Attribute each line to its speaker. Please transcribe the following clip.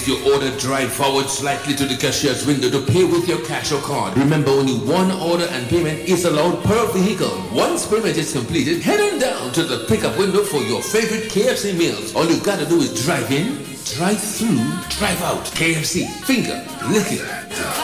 Speaker 1: Place your order, drive forward slightly to the cashier's window to pay with your cash or card. Remember, only one order and payment is allowed per vehicle. Once payment is completed, head on down to the pickup window for your favorite KFC meals. All you gotta do is drive in, drive through, drive out. KFC, finger, lick it.